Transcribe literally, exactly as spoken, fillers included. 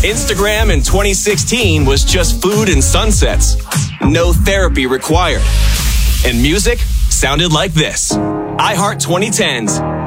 Instagram in twenty sixteen was just food and sunsets. No therapy required. And music sounded like this. iHeart twenty tens.